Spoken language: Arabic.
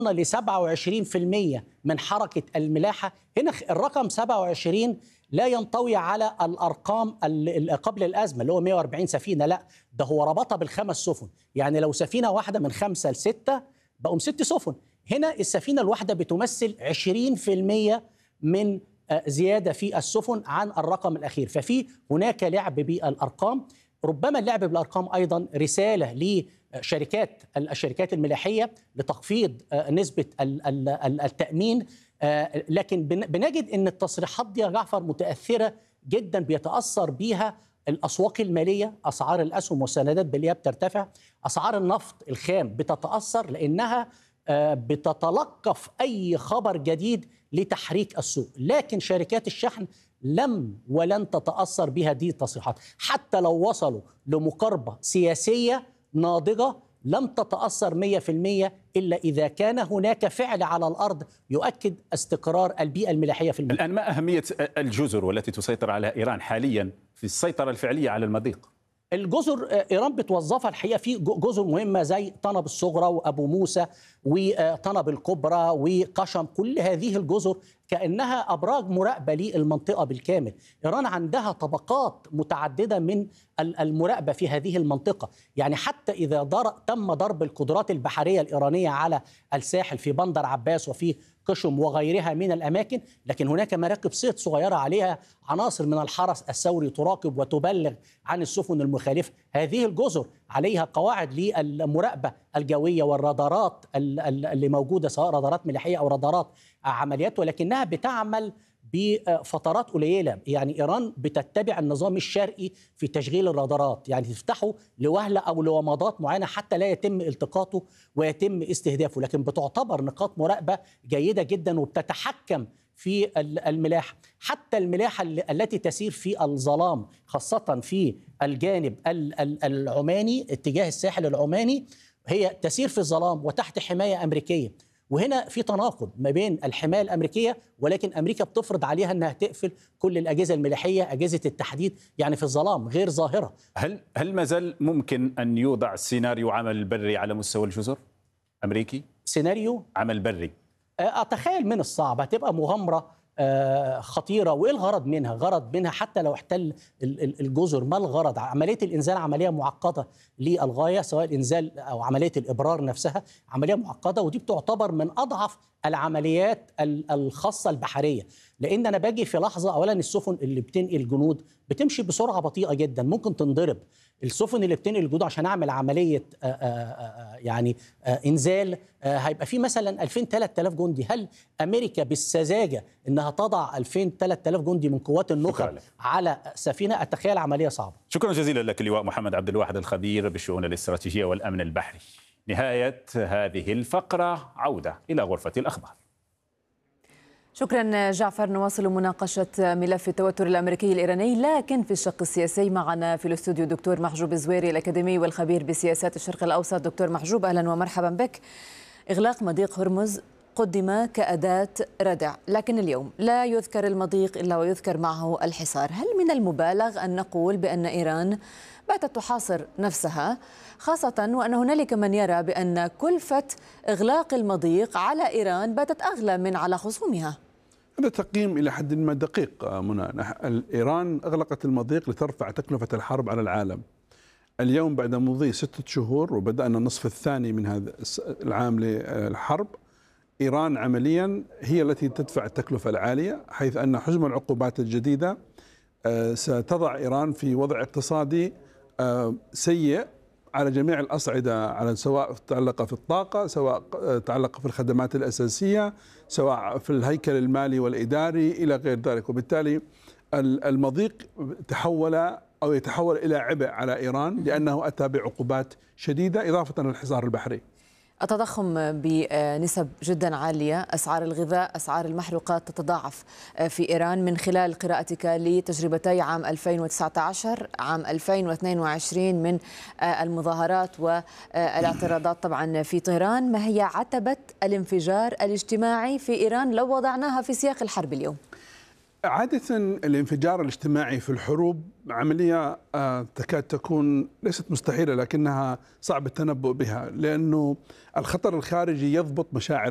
ل 27% من حركة الملاحة. هنا الرقم 27 لا ينطوي على الأرقام قبل الأزمة اللي هو 140 سفينة، لا ده هو ربطها بالخمس سفن. يعني لو سفينة واحدة من 5 ل6 بقوا 6 سفن. هنا السفينة الواحدة بتمثل 20% من زيادة في السفن عن الرقم الأخير. ففي هناك لعب بالأرقام. ربما اللعب بالأرقام أيضا رسالة الشركات الملاحية لتخفيض نسبة التأمين. لكن بنجد أن التصريحات دي يا جعفر متأثرة جدا، بيتأثر بيها الأسواق المالية. أسعار الأسهم والسندات باللي بترتفع، أسعار النفط الخام بتتأثر لأنها بتتلقف أي خبر جديد لتحريك السوق. لكن شركات الشحن ولن تتأثر بها دي التصريحات، حتى لو وصلوا لمقاربة سياسية ناضجة لم تتأثر 100% إلا إذا كان هناك فعل على الأرض يؤكد استقرار البيئة الملاحية في المنطقة. الآن ما أهمية الجزر والتي تسيطر على إيران حاليا في السيطرة الفعلية على المضيق؟ الجزر إيران بتوظفها الحقيقة في جزر مهمة زي طنب الصغرى وأبو موسى وطنب الكبرى وقشم. كل هذه الجزر كأنها أبراج مراقبة للمنطقة بالكامل. إيران عندها طبقات متعددة من المراقبة في هذه المنطقة. يعني حتى إذا تم ضرب القدرات البحرية الإيرانية على الساحل في بندر عباس وفي قشم وغيرها من الأماكن، لكن هناك مراكب صيد صغيرة عليها عناصر من الحرس الثوري تراقب وتبلغ عن السفن المخالفة. هذه الجزر عليها قواعد للمراقبة الجوية والرادارات اللي موجودة، سواء رادارات ملاحية أو رادارات عمليات، ولكنها بتعمل بفترات قليلة. يعني إيران بتتبع النظام الشرقي في تشغيل الرادارات، يعني تفتحه لوهلة أو لومضات معينة حتى لا يتم التقاطه ويتم استهدافه، لكن بتعتبر نقاط مراقبة جيدة جدا وبتتحكم في الملاحة. حتى الملاحة التي تسير في الظلام، خاصة في الجانب العماني اتجاه الساحل العماني، هي تسير في الظلام وتحت حماية أمريكية. وهنا في تناقض ما بين الحماية الأمريكية، ولكن أمريكا بتفرض عليها أنها تقفل كل الأجهزة الملاحية، أجهزة التحديد، يعني في الظلام غير ظاهرة. هل ما زال ممكن أن يوضع سيناريو عمل بري على مستوى الجزر أمريكي؟ سيناريو عمل بري أتخيل من الصعب، هتبقى مغامرة خطيرة. وإيه الغرض منها؟ غرض منها حتى لو احتل الجزر، ما الغرض؟ عملية الإنزال عملية معقدة للغاية، سواء الإنزال أو عملية الإبرار نفسها عملية معقدة، ودي بتعتبر من أضعف العمليات الخاصة البحرية. لأن أنا باجي في لحظة، أولا السفن اللي بتنقل جنود بتمشي بسرعة بطيئة جدا، ممكن تنضرب. السفن اللي بتنقل الجنود عشان أعمل عملية إنزال هيبقى في مثلا 2000-3000 جندي. هل أمريكا بالسذاجة إنها تضع 2000-3000 جندي من قوات النخب على سفينة؟ أتخيل عملية صعبة. شكرا جزيلا لك اللواء محمد عبد الواحد الخبير بالشؤون الاستراتيجية والأمن البحري. نهاية هذه الفقرة، عودة إلى غرفة الأخبار. شكرا جعفر. نواصل مناقشة ملف التوتر الأمريكي الإيراني، لكن في الشق السياسي. معنا في الاستوديو دكتور محجوب الزويري الأكاديمي والخبير بسياسات الشرق الأوسط. دكتور محجوب، أهلا ومرحبا بك. إغلاق مضيق هرمز قدم كأداة ردع، لكن اليوم لا يذكر المضيق إلا ويذكر معه الحصار. هل من المبالغ أن نقول بأن إيران باتت تحاصر نفسها، خاصة وأن هنالك من يرى بأن كلفة إغلاق المضيق على إيران باتت أغلى من على خصومها؟ هذا تقييم إلى حد ما دقيق منى. إيران أغلقت المضيق لترفع تكلفة الحرب على العالم. اليوم بعد مضي 6 شهور وبدأنا النصف الثاني من هذا العام للحرب، إيران عمليا هي التي تدفع التكلفة العالية، حيث أن حجم العقوبات الجديدة ستضع إيران في وضع اقتصادي سيء على جميع الأصعدة، على سواء تعلق في الطاقة، سواء تعلق في الخدمات الأساسية، سواء في الهيكل المالي والإداري إلى غير ذلك. وبالتالي المضيق يتحول إلى عبء على إيران لأنه أتى بعقوبات شديدة إضافة للحصار البحري. التضخم بنسب جدا عالية، أسعار الغذاء، أسعار المحروقات تتضاعف في إيران. من خلال قراءتك لتجربتي عام 2019 عام 2022 من المظاهرات والاعتراضات طبعا في طهران، ما هي عتبة الانفجار الاجتماعي في إيران لو وضعناها في سياق الحرب اليوم؟ عادة الانفجار الاجتماعي في الحروب عملية تكاد تكون ليست مستحيلة، لكنها صعب التنبؤ بها، لأنه الخطر الخارجي يضبط مشاعر